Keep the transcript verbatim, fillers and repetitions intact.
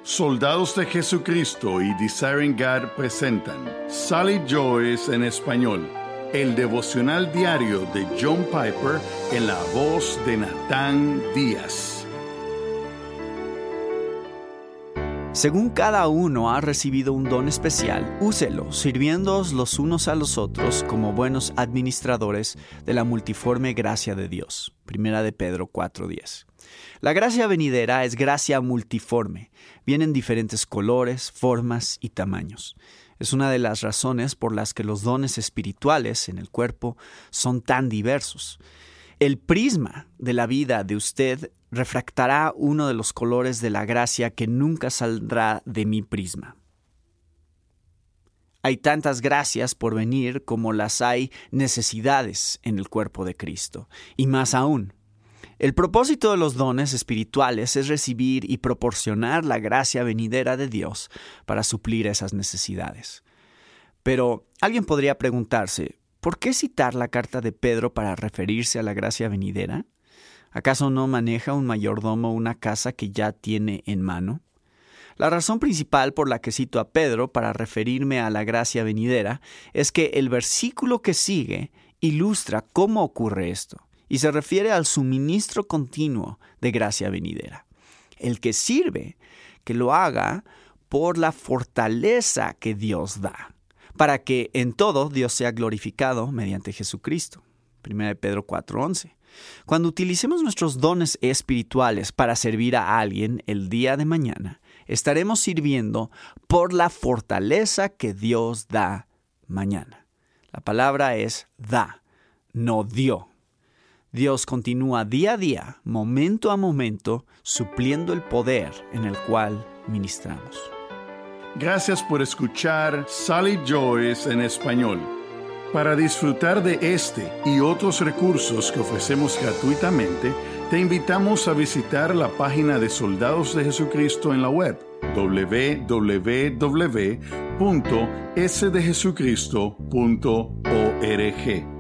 Soldados de Jesucristo y Desiring God presentan Sally Joyce en español, el devocional diario de John Piper en la voz de Natán Díaz. Según cada uno ha recibido un don especial, úselo, sirviéndoos los unos a los otros como buenos administradores de la multiforme gracia de Dios. Primera de Pedro cuatro diez. La gracia venidera es gracia multiforme. Viene en diferentes colores, formas y tamaños. Es una de las razones por las que los dones espirituales en el cuerpo son tan diversos. El prisma de la vida de usted refractará uno de los colores de la gracia que nunca saldrá de mi prisma. Hay tantas gracias por venir como las hay necesidades en el cuerpo de Cristo, y más aún. El propósito de los dones espirituales es recibir y proporcionar la gracia venidera de Dios para suplir esas necesidades. Pero alguien podría preguntarse, ¿por qué citar la carta de Pedro para referirse a la gracia venidera? ¿Acaso no maneja un mayordomo una casa que ya tiene en mano? La razón principal por la que cito a Pedro para referirme a la gracia venidera es que el versículo que sigue ilustra cómo ocurre esto. Y se refiere al suministro continuo de gracia venidera. El que sirve, que lo haga por la fortaleza que Dios da, para que en todo Dios sea glorificado mediante Jesucristo. Primera de Pedro cuatro once. Cuando utilicemos nuestros dones espirituales para servir a alguien el día de mañana, estaremos sirviendo por la fortaleza que Dios da mañana. La palabra es da, no dio. Dios continúa día a día, momento a momento, supliendo el poder en el cual ministramos. Gracias por escuchar Sally Joyce en español. Para disfrutar de este y otros recursos que ofrecemos gratuitamente, te invitamos a visitar la página de Soldados de Jesucristo en la web doble u doble u doble u punto s de jesucristo punto org.